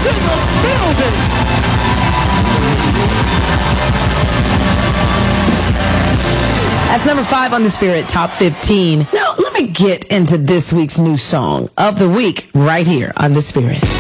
in the building. That's number 5 on the Spirit Top 15. Now, let me get into this week's new song of the week right here on the Spirit.